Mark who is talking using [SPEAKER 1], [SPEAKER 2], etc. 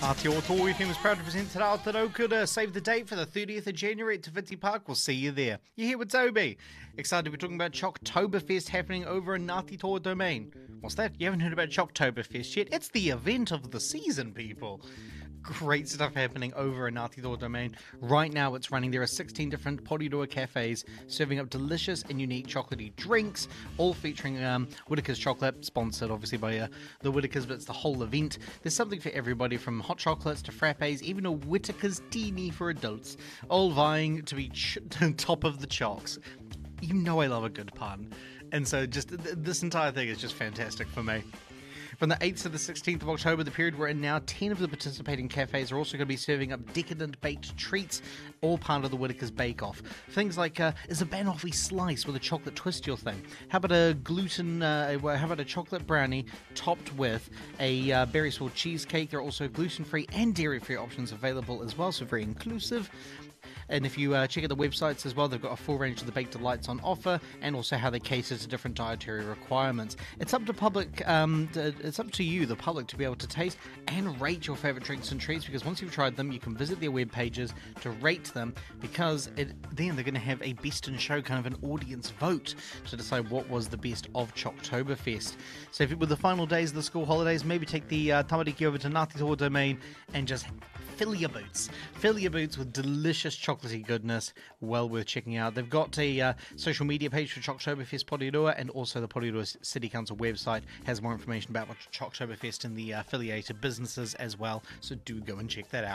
[SPEAKER 1] Aotearoa FM is proud to present Te Rao Te Raukura. Save the date for the 30th of January at Te Whiti Park. We'll see you there. You're here with Toby. Excited to be talking about Chocktoberfest happening over in Ngāti Toa Domain. What's that? You haven't heard about Chocktoberfest yet? It's the event of the season, people. Great stuff happening over in Ngāti Toa Domain. Right now it's running. There are 16 different Porirua cafes serving up delicious and unique chocolatey drinks, all featuring Whittaker's chocolate, sponsored obviously by the Whittakers, but it's the whole event. There's something for everybody from hot chocolates to frappes, even a Whittaker's teeny for adults, all vying to be top of the chocks. You know I love a good pun. And so just this entire thing is just fantastic for me. From the 8th to the 16th of October, the period we're in now, 10 of the participating cafes are also going to be serving up decadent baked treats, all part of the Whittaker's Bake Off. Things like, is a banoffee slice with a chocolate twist your thing? How about a chocolate brownie topped with a berry swirl cheesecake? There are also gluten-free and dairy-free options available as well, so very inclusive. And if you check out the websites as well, they've got a full range of the baked delights on offer, and also how they cater to different dietary requirements. It's up to it's up to you, the public, to be able to taste and rate your favourite drinks and treats, because once you've tried them, you can visit their web pages to rate them, because then they're going to have a best in show, kind of an audience vote to decide what was the best of Chocktoberfest. So with the final days of the school holidays, maybe take the tamariki over to Ngāti Toa Domain and just fill your boots with delicious chocolatey goodness. Well worth checking out. They've got a social media page for Chocktoberfest Porirua, and also the Porirua City Council website has more information about Chocktoberfest and the affiliated businesses as well, so do go and check that out.